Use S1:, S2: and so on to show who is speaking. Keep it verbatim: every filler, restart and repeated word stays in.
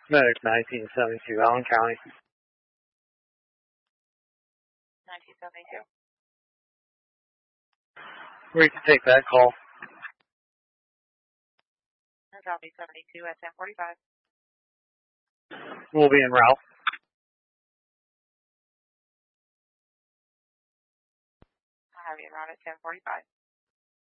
S1: Medic nineteen seventy-two, Allen County.
S2: nineteen seventy-two.
S1: We can take that call.
S2: Copy seventy-two at ten forty-five.
S1: We'll be en route.
S2: I'll have you en route at ten forty-five.